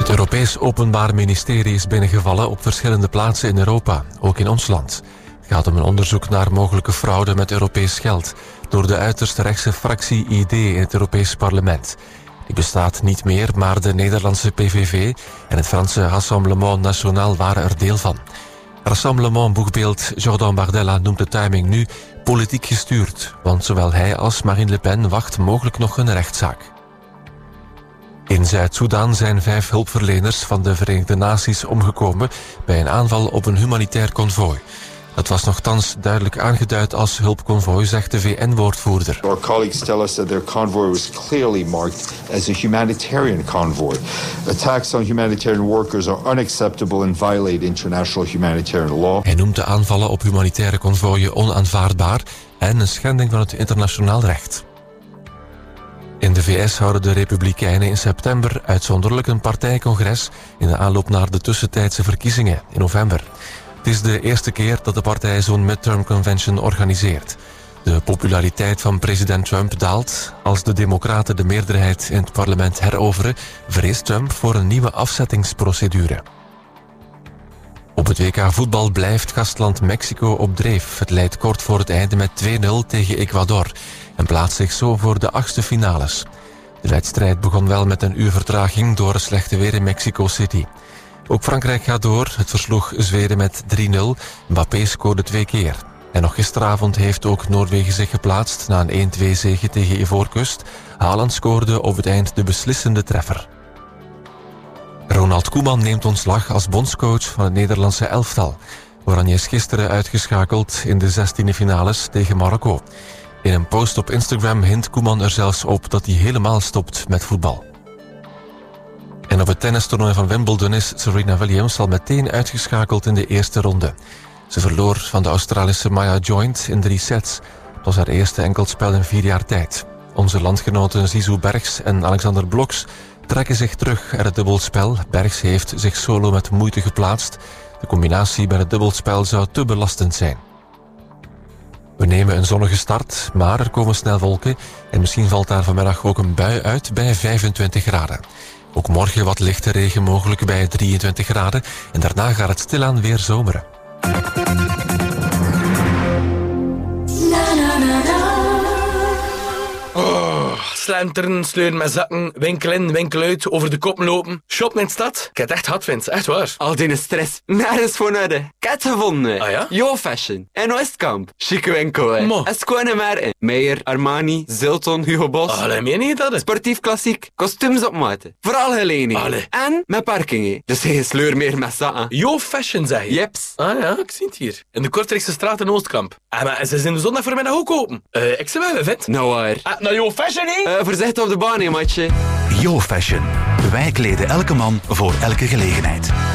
Het Europees Openbaar Ministerie is binnengevallen op verschillende plaatsen in Europa, ook in ons land. Het gaat om een onderzoek naar mogelijke fraude met Europees geld door de uiterst rechtse fractie ID in het Europees Parlement. Die bestaat niet meer, maar de Nederlandse PVV en het Franse Rassemblement National waren er deel van. Rassemblement-boegbeeld Jordan Bardella noemt de timing nu politiek gestuurd, want zowel hij als Marine Le Pen wacht mogelijk nog een rechtszaak. In Zuid-Soedan zijn 5 hulpverleners van de Verenigde Naties omgekomen bij een aanval op een humanitair konvooi. Dat was nochtans duidelijk aangeduid als hulpkonvooi, zegt de VN-woordvoerder. Our colleagues tell us that their convoy was clearly marked as a humanitarian convoy. Attacks on humanitarian workers are unacceptable and violate international humanitarian law. Hij noemt de aanvallen op humanitaire konvooien onaanvaardbaar en een schending van het internationaal recht. In de VS houden de Republikeinen in september uitzonderlijk een partijcongres in de aanloop naar de tussentijdse verkiezingen in november. Het is de eerste keer dat de partij zo'n midterm convention organiseert. De populariteit van president Trump daalt. Als de Democraten de meerderheid in het parlement heroveren, vreest Trump voor een nieuwe afzettingsprocedure. Op het WK voetbal blijft gastland Mexico op dreef. Het leidt kort voor het einde met 2-0 tegen Ecuador en plaatst zich zo voor de 8e finales. De wedstrijd begon wel met een uur vertraging door het slechte weer in Mexico City. Ook Frankrijk gaat door. Het versloeg Zweden met 3-0. Mbappé scoorde 2 keer. En nog gisteravond heeft ook Noorwegen zich geplaatst na een 1-2 zege tegen Ivoorkust. Haaland scoorde op het eind de beslissende treffer. Ronald Koeman neemt ontslag als bondscoach van het Nederlandse elftal. Oranje is gisteren uitgeschakeld in de 16e finales tegen Marokko. In een post op Instagram hint Koeman er zelfs op dat hij helemaal stopt met voetbal. En op het tennistoernooi van Wimbledon is Serena Williams al meteen uitgeschakeld in de eerste ronde. Ze verloor van de Australische Maya Joint in 3 sets. Het was haar eerste enkelspel in 4 jaar tijd. Onze landgenoten Zizou Bergs en Alexander Bloks trekken zich terug uit het dubbelspel. Bergs heeft zich solo met moeite geplaatst. De combinatie bij het dubbelspel zou te belastend zijn. We nemen een zonnige start, maar er komen snel wolken en misschien valt daar vanmiddag ook een bui uit bij 25 graden. Ook morgen wat lichte regen mogelijk bij 23 graden en daarna gaat het stilaan weer zomeren. Slenteren, sleuren met zakken, winkel in, winkel uit, over de koppen lopen. Shoppen in de stad. Ik heb het echt gehad, Vince. Echt waar. Al die stress, nergens voor nodig. Ik heb het gevonden. Ah ja? Yo Fashion. En Oostkamp. Chique winkel, hè. Mo. En schone merken. Meijer, Armani, Zilton, Hugo Boss. Allee, meen je dat? Sportief klassiek. Kostuums op maat. Vooral gelening. Allee. En met parking, hè. Dus geen sleur meer met zakken. Yo Fashion, zeg je? Jeps. Ah ja, ik zie het hier. In de Kortrijkse straat in Oostkamp. Maar ze zijn de zondag voormiddag ook open. Ik zie wel, Vint. Nou waar. Nou, Yo Fashion, hè? Voorzichtig op de baan, hè, matje. Yo Fashion. Wij kleden elke man voor elke gelegenheid.